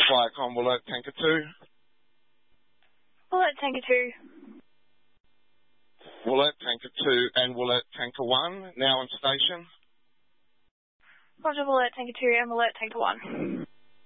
Flycom Alert Tanker 2. Alert Tanker 2. Alert Tanker 2 and Alert Tanker 1 now on station. Roger, Alert Tanker 2 and Alert Tanker 1.